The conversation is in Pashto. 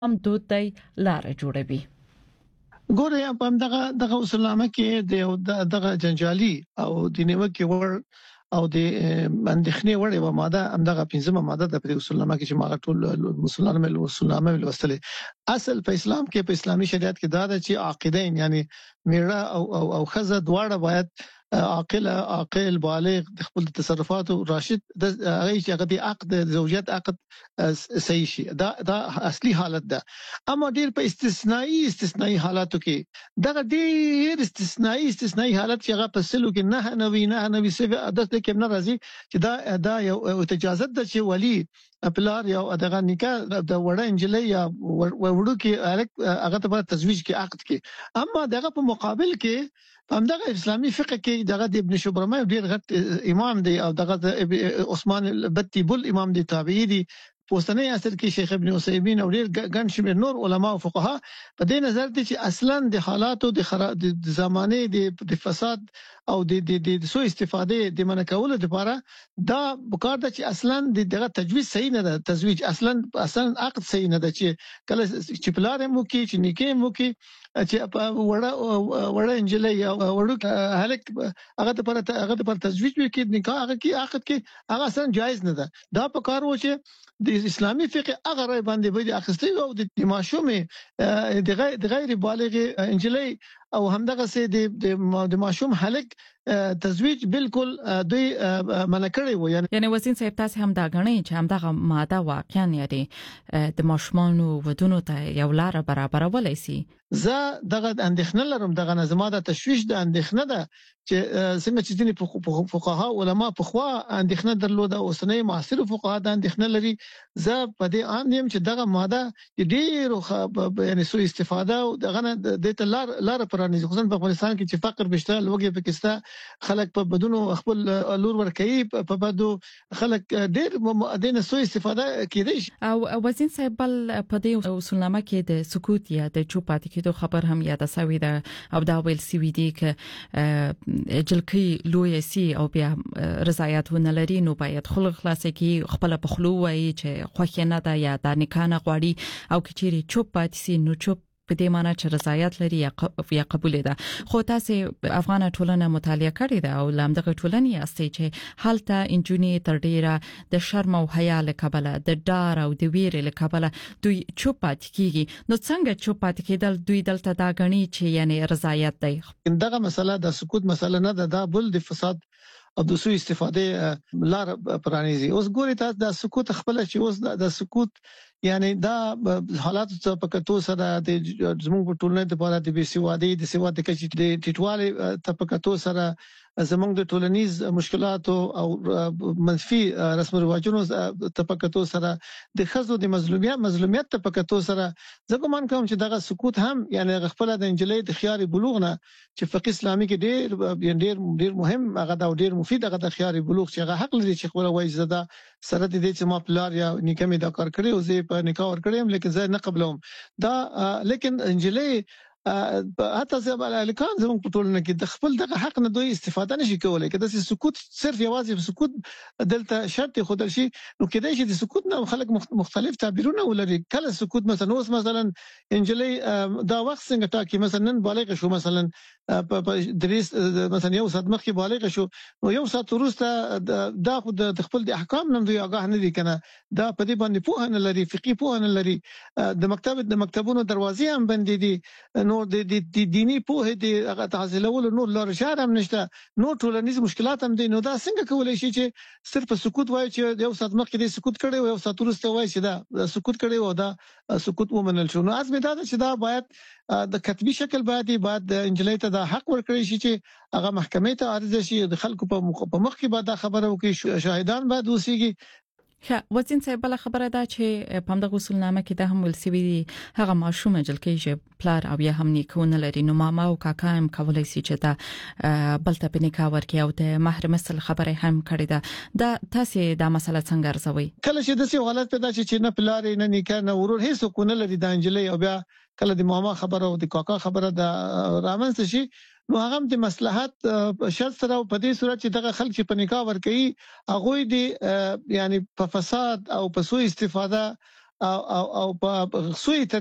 هم دود دی لار جوړوي. ګوره په دغه اصولنامه کې دغه جنجالي او د نیوکه ور او د اندېښنې وړ یو ماده همدغه 15مه ماده د اصولنامه کې چې ما ټول مسلمانانو اصولنامه ولوستلې. اصل په اسلام کې په اسلامي شریعت کې دا ده چې عاقدین یعنی میړه او خزه دواړه باید عاقل بالغ د خپل تصرفاتو راشد د هغه چې هغه د عقد زوجیت عقد صحیح شي. دا اصلي حالت ده. اما ډیر په استثنایی حالاتو کې دغه ډیر استثنایی حالت چې هغه په سلو کې نه نوي سوي عادت کې نه راځي چې دا یو اجازه ده چې ولی خپلار یو دغه نکاح د وړه انجلۍ یا وړو کې هغه ته تزویج کې عقد کې. اما دغه په مقابل کې همدغه اسلامي فقه کې دغه ابن شبرمه ډیر غټ امام دی او دغه عثمان البتی بل امام دی تابعی دی. پوستنی اصل کې شیخ ابن عثیمین او ډیر ګڼ شمېر نور علما او فقها په دې نظر دي چې اصلا د حالاتو د زمانه د فساد او د سوء استفاده د منکولو لپاره دا وکړه چې اصلا دغه تجویز صحیح نه ده. تزویج اصلا عقد صحیح نه ده چې کله چې پلار مو کې چې نکاح مو کې چې وړه انجلۍ یا وړو هلک هغه پر تزویج وکړي نکاح هغه کې عقد کې هغه اصلا جایز نه ده. دا په کار و چې د اسلامي فقه هغه رای باندې به اخستي او د ماشومه د غیر بالغ انجلۍ او همدغه سي د ماشوم هلک تزویج بالکل دوی منکړي و. یعنی وزین صاحب تاسو هم دا غنئ چې همدغه ماده واقعا یاري د ماشومانو ودونو ته یو لار برابرولای شي. زه دغه اندېښنه لرم. دغه نظم د تشويش د اندېښنه ده چې څنګه چې ځینې فقها علما په خوا اندېښنه درلوده او اوسنۍ معاصر فقها د اندېښنه لري. زه په دې ان يم چې دغه ماده ډېر یعنی سوء استفاده او دغه د لار پرانیزي خصوصا په افغانستان کې چې فقر بشته لوګي پاکستان خلک په بدونو خپل لور ورکوي په بدو خلک ډېر دینه سوء استفاده کوي. او وزین صاحب بل په دې اصولنامه کې د سکوت یا د چوپاتې کېدو خبر هم یاد شوی ده او دا ویل سی وی دي ک جلکی لوی سی او بیا رضایت ونلري نو باید خلق خلاص کی خپل په خلو وای چې خوښ نه ده یا د نکانه غواړي او کچيري چوپ پاتې سي نو چوپ په دې معنی چې رضایت لري یا قبول ده. خو تاسو افغان ټولنه مطالعه کړې ده او لامدغه ټولنې استي چې حالته انجونی تر ډیره د شرم او حیا له کبله د ډار او د ویر له کبله دوی چوپ پاتې کیږي. نو څنګه چوپ پاتې کېدل دوی دلته دا غني چې یعنی رضایت دی. دغه مسله د سکوت مسله نه ده. دا بل د فساد او د سوء استفاده لار پرانیزي. اوس ګوري تاسو د سکوت خپل چې اوس د سکوت یعنی دا حالات په کتو سره د زموږ په ټولنه د لپاره د بيسوادي د سواد کې د ټیټوالي په کتو سره زموږ د ټولنیز مشکلات او منفي رسم رواجونو تپکتو سره د خزو د مظلومیت تپکتو سره زه ګمان کوم چې دغه سکوت هم یعنی خپل د انجلۍ د خيار بلوغ نه چې فقې اسلامي کې ډېر مهم هغه دا ډېر مفید هغه د خيار بلوغ چې هغه حق لري چې خپل وایي زده سره د دې چې ما پلار یا نکاح مې دا کار کړی او زه په نکاح ور کړم لیکن زه نه قبلوم دا لیکن انجلۍ حتی زموږ الکان زموږ په ټولنه کې د خپل دغه حق نه دوی استفاده نشي کولای. کله چې سکوت صرف یوازې سکوت دلته شرط خودل شي نو کېدای شي د سکوت نه خلک مختلف تعبیرونه ولري. کله سکوت مثلا انجلۍ دا وخت څنګه ټاکي مثلا بالغ شو مثلا په دریس مثلا یو سات مخکې بالغ شو نو یو سات وروسته دا خو د خپل د احکام نن دوی آگاه نه دي کنه دا په دې باندې پوهه نه لري فقہی پوهه نه لري د مکتبونو دروازې هم بندې دي نو د دینی پوهه د هغه تحصیلولو نور لار شهر هم نشته نو ټولنیز مشکلات هم دي. نو دا څنګه کولای شي چې صرف سکوت وایي چې یو سات مخکې د سکوت کړي او یو سات وروسته وایي چې دا سکوت کړي او دا سکوت ومنل شو. نو ازمه دا چې دا باید د کتبي شکل باید انجلۍ ته دا حق ورکړي شي چې هغه محکمې ته عرض شي د خلکو په مخ کې باید خبره وکړي شاهدان باید اوسېږي. وزین صاحب بل خبره ده چې په همدغه اصولنامه کې د هم ول سی وی هغه ماشوم جلکی چې پلار او یا هم نیکونه لري نو ماما او کاکا هم کولای شي چې دا بل ته په نکاح ورکړي او د مهر مثل خبره هم کړی ده. دا تاسو دا مسله څنګه ارزوي؟ کله چې د څه غلط پیدا شي چې نه پلار نه نکاح نه ورور هیڅ کو نه لري د انجلۍ او بیا کله د ماما خبره او د کاکا خبره د رامنځته شي نو هغه د مصلحت شرط سره په دې صورت چې دغه خلک چې په نکاح ورکړي هغه دي یعنی په فساد او په سوء استفاده او په سوی